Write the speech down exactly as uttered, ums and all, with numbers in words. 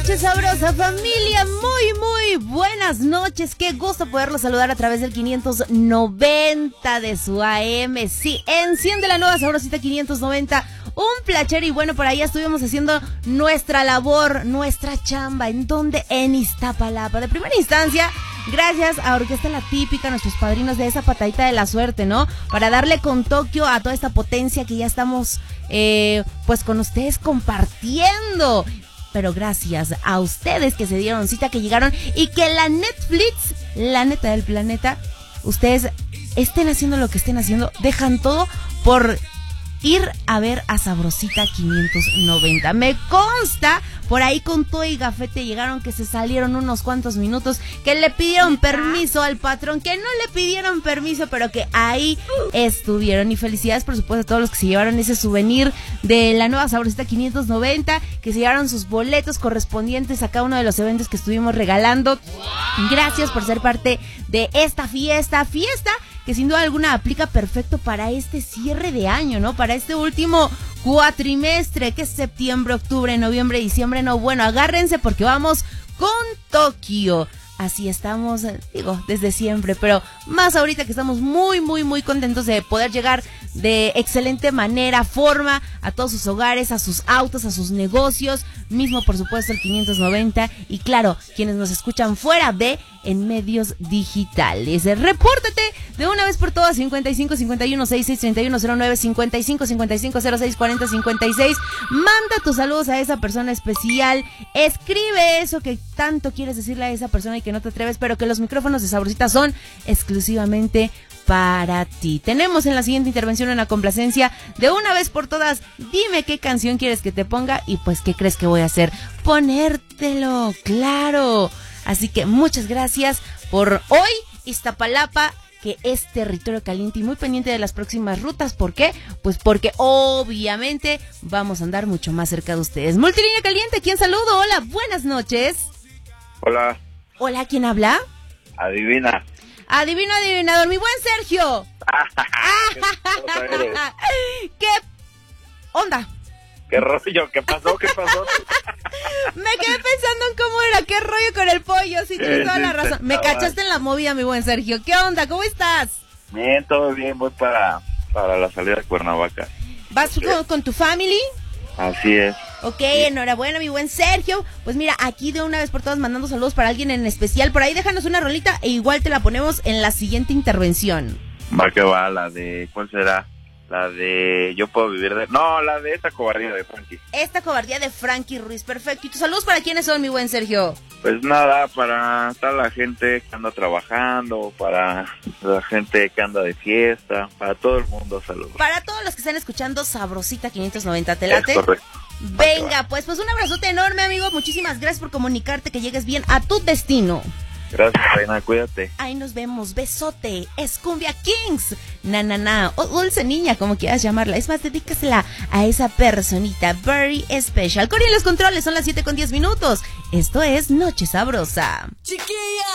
Noches sabrosa familia, muy muy buenas noches, qué gusto poderlos saludar a través del quinientos noventa de su A M. Sí, enciende la nueva sabrosita quinientos noventa, un placer. Y bueno, por ahí estuvimos haciendo nuestra labor, nuestra chamba. ¿En dónde? En Iztapalapa. De primera instancia, gracias a Orquesta La Típica, nuestros padrinos de esa patadita de la suerte, ¿no? Para darle con Tokio a toda esta potencia que ya estamos, eh, pues con ustedes compartiendo. Pero gracias a ustedes que se dieron cita, que llegaron y que la Netflix, la neta del planeta, ustedes estén haciendo lo que estén haciendo, dejan todo por ir a ver a Sabrosita quinientos noventa. Me consta, por ahí con todo y gafete llegaron, que se salieron unos cuantos minutos, que le pidieron permiso al patrón, que no le pidieron permiso, pero que ahí estuvieron. Y felicidades, por supuesto, a todos los que se llevaron ese souvenir de la nueva Sabrosita quinientos noventa, que se llevaron sus boletos correspondientes a cada uno de los eventos que estuvimos regalando. Gracias por ser parte de esta fiesta, fiesta que sin duda alguna aplica perfecto para este cierre de año, ¿no? Para este último cuatrimestre, que es septiembre, octubre, noviembre, diciembre. No, bueno, agárrense porque vamos con Tokio. Así estamos, digo, desde siempre, pero más ahorita que estamos muy, muy, muy contentos de poder llegar de excelente manera, forma, a todos sus hogares, a sus autos, a sus negocios, mismo por supuesto el quinientos noventa, y claro, quienes nos escuchan fuera de, en medios digitales. Repórtate de una vez por todas, cincuenta y cinco, cincuenta y uno, sesenta y seis, treinta y uno, cero nueve, cincuenta y cinco, cincuenta y cinco, cero seis, cuarenta, cincuenta y seis. Manda tus saludos a esa persona especial, escribe eso que tanto quieres decirle a esa persona y que no te atreves, pero que los micrófonos de Sabrosita son exclusivamente para ti. Tenemos en la siguiente intervención una complacencia de una vez por todas. Dime qué canción quieres que te ponga y pues qué crees que voy a hacer, ponértelo, claro. Así que muchas gracias por hoy, Iztapalapa, que es territorio caliente y muy pendiente de las próximas rutas. ¿Por qué? Pues porque obviamente vamos a andar mucho más cerca de ustedes. Multilínea Caliente, ¿quién saludo? Hola, buenas noches. Hola. Hola, ¿quién habla? Adivina. Adivino, adivinador, mi buen Sergio. ¿Qué onda? ¿Qué rollo? ¿Qué pasó? ¿Qué pasó? Me quedé pensando en cómo era, qué rollo con el pollo, sí, tienes toda la razón. Me cachaste en la movida, mi buen Sergio. ¿Qué onda? ¿Cómo estás? Bien, todo bien, voy para, para la salida de Cuernavaca. ¿Vas Sí. con, con tu family? Así es. Ok, enhorabuena, mi buen Sergio. Pues mira, aquí de una vez por todas mandando saludos para alguien en especial. Por ahí déjanos una rolita e igual te la ponemos en la siguiente intervención. Va que va, la de... ¿Cuál será? La de... Yo puedo vivir de... No, la de esta cobardía de Frankie. Esta cobardía de Frankie Ruiz, perfecto. ¿Y tus saludos para quiénes son, mi buen Sergio? Pues nada, para toda la gente que anda trabajando, para la gente que anda de fiesta, para todo el mundo, saludos. Para todos los que están escuchando Sabrosita quinientos noventa, ¿te late? Es correcto. Venga, pues, pues un abrazote enorme, amigo. Muchísimas gracias por comunicarte, que llegues bien a tu destino. Gracias, Reina, cuídate. Ahí nos vemos, besote, es Cumbia Kings, na na na, o dulce niña, como quieras llamarla. Es más, dedícasela a esa personita very special. Corren los controles, son las siete con diez minutos. Esto es Noche Sabrosa. Chiquilla.